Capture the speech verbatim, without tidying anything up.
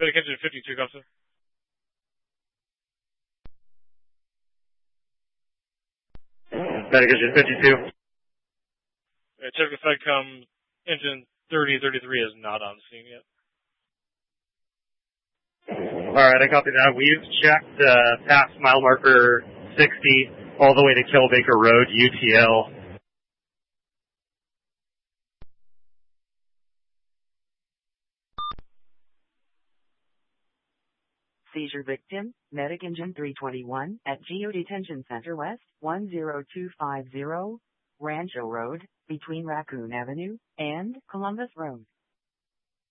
Medic engine fifty-two, Compton. Medic engine fifty-two. Uh, Typical FedCom engine thirty thirty-three is not on scene yet. Alright, I copy that. We've checked uh, past mile marker sixty all the way to Killbaker Road, U T L. Seizure victim, Medic engine three twenty-one at Geo Detention Center West, one zero two five zero, Rancho Road, between Raccoon Avenue and Columbus Road.